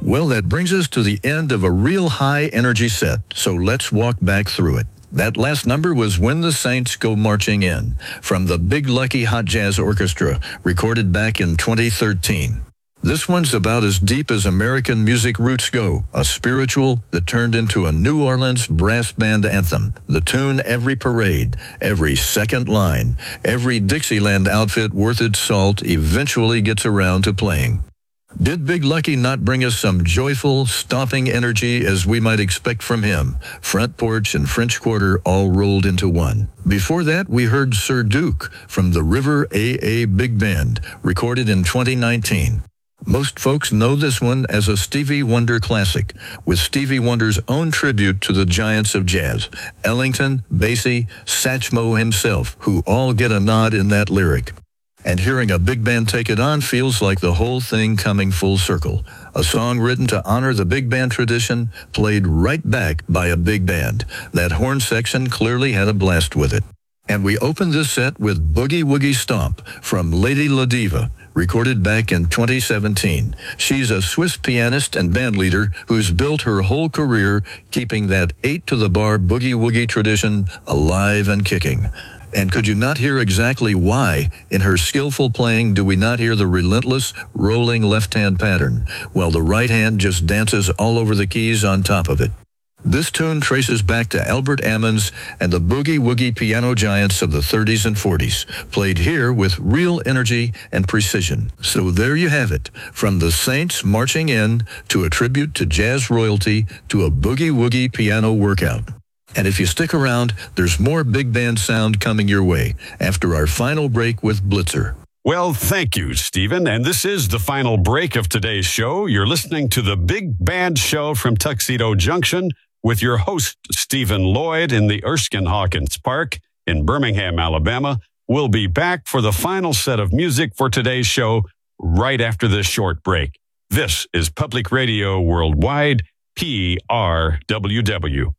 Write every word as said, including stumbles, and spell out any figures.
Well, that brings us to the end of a real high-energy set, so let's walk back through it. That last number was When the Saints Go Marching In, from the Big Lucky Hot Jazz Orchestra, recorded back in twenty thirteen. This one's about as deep as American music roots go, a spiritual that turned into a New Orleans brass band anthem. The tune every parade, every second line, every Dixieland outfit worth its salt eventually gets around to playing. Did Big Lucky not bring us some joyful, stomping energy as we might expect from him? Front Porch and French Quarter all rolled into one. Before that, we heard Sir Duke from the River A A Big Band, recorded in twenty nineteen. Most folks know this one as a Stevie Wonder classic, with Stevie Wonder's own tribute to the giants of jazz, Ellington, Basie, Satchmo himself, who all get a nod in that lyric. And hearing a big band take it on feels like the whole thing coming full circle. A song written to honor the big band tradition, played right back by a big band. That horn section clearly had a blast with it. And we opened this set with Boogie Woogie Stomp from Lady Ladiva, recorded back in twenty seventeen. She's a Swiss pianist and bandleader who's built her whole career keeping that eight-to-the-bar boogie woogie tradition alive and kicking. And could you not hear exactly why? In her skillful playing, do we not hear the relentless, rolling left-hand pattern, while the right hand just dances all over the keys on top of it? This tune traces back to Albert Ammons and the boogie-woogie piano giants of the thirties and forties, played here with real energy and precision. So there you have it, from the Saints marching in, to a tribute to jazz royalty, to a boogie-woogie piano workout. And if you stick around, there's more big band sound coming your way after our final break with Blitzer. Well, thank you, Stephen. And this is the final break of today's show. You're listening to the Big Band Show from Tuxedo Junction with your host, Stephen Lloyd, in the Erskine Hawkins Park in Birmingham, Alabama. We'll be back for the final set of music for today's show right after this short break. This is Public Radio Worldwide, P R W W.